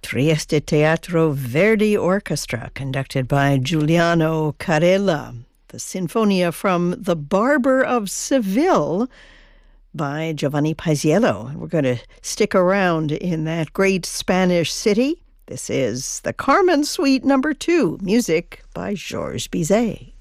Trieste Teatro Verdi Orchestra, conducted by Giuliano Carella. The Sinfonia from The Barber of Seville by Giovanni Paisiello. We're going to stick around in that great Spanish city. This is the Carmen Suite No. 2, music by Georges Bizet.